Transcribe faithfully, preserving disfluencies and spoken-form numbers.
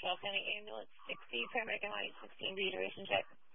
Charles County Ambulance sixty, paramedic on line sixteen, reiteration check.